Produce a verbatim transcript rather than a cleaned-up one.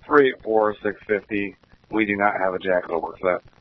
three eight four, six five zero. We do not have a jack over, so that